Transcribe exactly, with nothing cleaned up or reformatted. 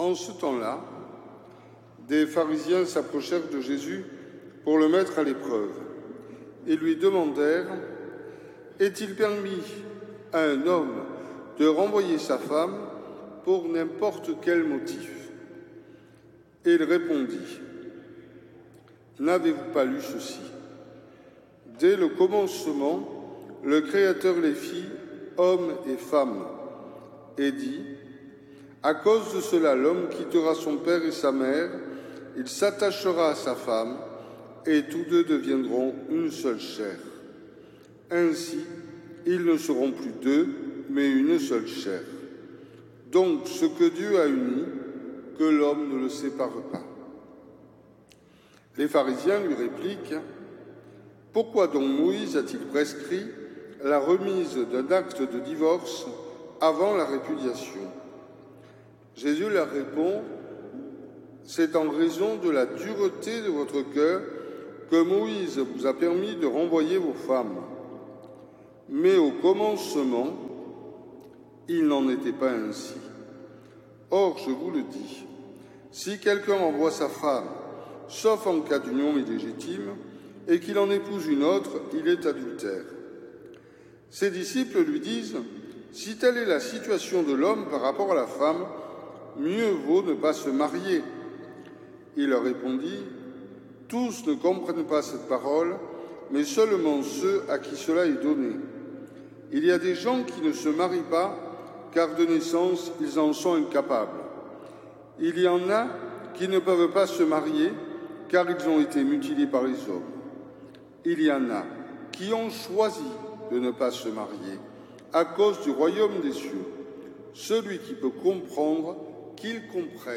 En ce temps-là, des pharisiens s'approchèrent de Jésus pour le mettre à l'épreuve et lui demandèrent « Est-il permis à un homme de renvoyer sa femme pour n'importe quel motif ?» Et il répondit « N'avez-vous pas lu ceci ? Dès le commencement, le Créateur les fit hommes et femmes, et dit « À cause de cela, l'homme quittera son père et sa mère, il s'attachera à sa femme, et tous deux deviendront une seule chair. Ainsi, ils ne seront plus deux, mais une seule chair. Donc, ce que Dieu a uni, que l'homme ne le sépare pas. » Les pharisiens lui répliquent « Pourquoi donc Moïse a-t-il prescrit la remise d'un acte de divorce avant la répudiation ?» Jésus leur répond « C'est en raison de la dureté de votre cœur que Moïse vous a permis de renvoyer vos femmes. Mais au commencement, il n'en était pas ainsi. Or, je vous le dis, si quelqu'un renvoie sa femme, sauf en cas d'union illégitime, et qu'il en épouse une autre, il est adultère. » Ses disciples lui disent « Si telle est la situation de l'homme par rapport à la femme, mieux vaut ne pas se marier. » Il leur répondit « Tous ne comprennent pas cette parole, mais seulement ceux à qui cela est donné. Il y a des gens qui ne se marient pas, car de naissance, ils en sont incapables. Il y en a qui ne peuvent pas se marier, car ils ont été mutilés par les hommes. Il y en a qui ont choisi de ne pas se marier à cause du royaume des cieux. Celui qui peut comprendre, qu'il comprenne. »